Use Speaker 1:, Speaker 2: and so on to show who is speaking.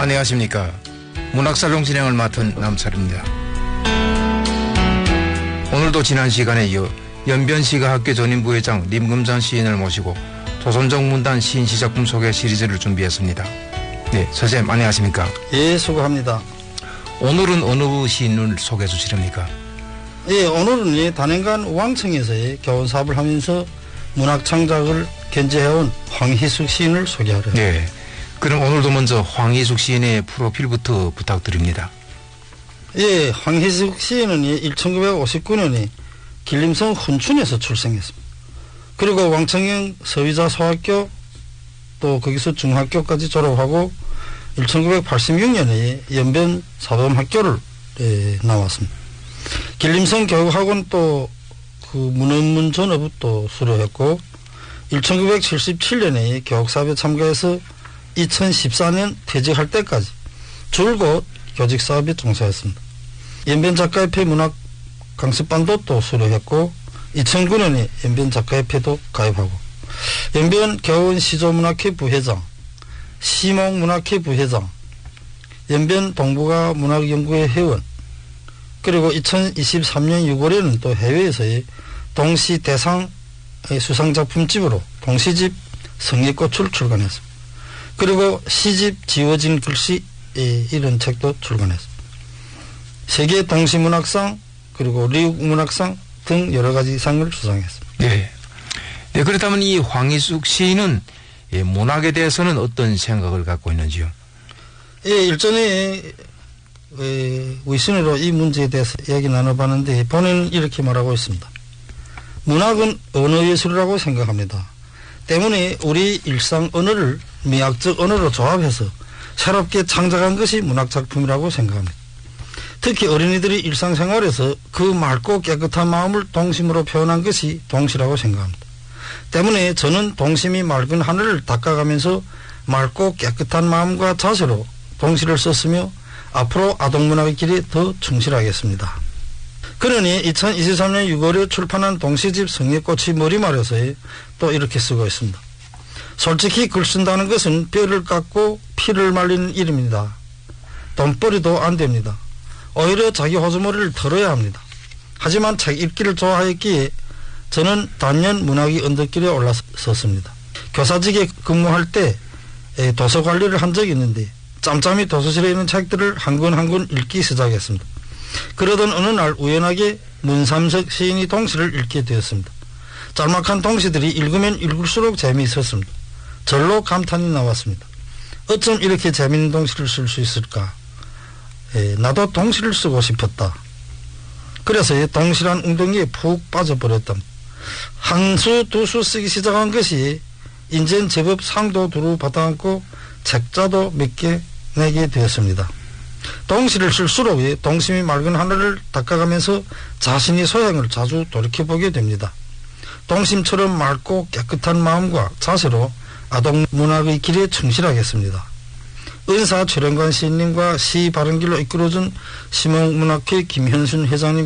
Speaker 1: 안녕하십니까. 문학살롱 진행을 맡은 남철입니다. 오늘도 지난 시간에 이어 연변시가학교 전임부회장 림금전 시인을 모시고 조선족 문단 시인 시작품 소개 시리즈를 준비했습니다. 네, 선생님 안녕하십니까.
Speaker 2: 예, 수고합니다.
Speaker 1: 오늘은 어느 시인을 소개해 주시렵니까?
Speaker 2: 예, 오늘은 단연간 왕청에서의 교원사업을 하면서 문학 창작을 견제해온 황희숙 시인을 소개하려고.
Speaker 1: 네, 그럼 오늘도 먼저 황희숙 시인의 프로필부터 부탁드립니다.
Speaker 2: 예, 황희숙 시인은 1959년에 길림성 훈춘에서 출생했습니다. 그리고 왕청형 서위자 소학교 또 거기서 중학교까지 졸업하고 1986년에 연변 사범학교를 나왔습니다. 길림성 교육학원 또 그 문헌문 전업도 수료했고 1977년에 교육사업에 참가해서 2014년 퇴직할 때까지 줄곧 교직사업에 종사했습니다. 연변작가협회 문학 강습반도 또 수료했고 2009년에 연변작가협회도 가입하고 연변 교원 시조문학회 부회장, 시목문학회 부회장, 연변 동북아 문학연구회 회원, 그리고 2023년 6월에는 또 해외에서의 동시 대상 수상작품집으로 동시집 성리꽃을 출간했습니다. 그리고 시집 지워진 글씨 이런 책도 출간했습니다. 세계 동시문학상 그리고 리욱 문학상 등 여러 가지 상을 수상했습니다.
Speaker 1: 네. 네, 그렇다면 이 황희숙 시인은 문학에 대해서는 어떤 생각을 갖고 있는지요?
Speaker 2: 예, 일전에 위신으로 이 문제에 대해서 이야기 나눠봤는데 본인은 이렇게 말하고 있습니다. 문학은 언어예술이라고 생각합니다. 때문에 우리 일상 언어를 미학적 언어로 조합해서 새롭게 창작한 것이 문학작품이라고 생각합니다. 특히 어린이들이 일상생활에서 그 맑고 깨끗한 마음을 동심으로 표현한 것이 동시라고 생각합니다. 때문에 저는 동심이 맑은 하늘을 닦아가면서 맑고 깨끗한 마음과 자세로 동시를 썼으며 앞으로 아동문학의 길에 더 충실하겠습니다. 그러니 2023년 6월에 출판한 동시집 성리꽃이 머리말에서 또 이렇게 쓰고 있습니다. 솔직히 글 쓴다는 것은 뼈를 깎고 피를 말리는 일입니다. 돈벌이도 안 됩니다. 오히려 자기 호주머니를 털어야 합니다. 하지만 책 읽기를 좋아했기에 저는 단연 문학의 언덕길에 올라섰습니다. 교사직에 근무할 때 도서관리를 한 적이 있는데 짬짬이 도서실에 있는 책들을 한 권 한 권 읽기 시작했습니다. 그러던 어느 날 우연하게 문삼석 시인의 동시를 읽게 되었습니다. 짤막한 동시들이 읽으면 읽을수록 재미있었습니다. 절로 감탄이 나왔습니다. 어쩜 이렇게 재미있는 동시를 쓸 수 있을까? 나도 동시를 쓰고 싶었다. 그래서 동시란 웅덩이에 푹 빠져버렸다. 한 수 두 수 쓰기 시작한 것이 인제는 제법 상도 두루 받아안고 책자도 몇 개 내게 되었습니다. 동시를 쓸수록 동심이 맑은 하늘을 닦아가면서 자신의 소양을 자주 돌이켜보게 됩니다. 동심처럼 맑고 깨끗한 마음과 자세로 아동문학의 길에 충실하겠습니다. 은사 최령관 시인님과 시 바른길로 이끌어준 시목문학회 김현순 회장님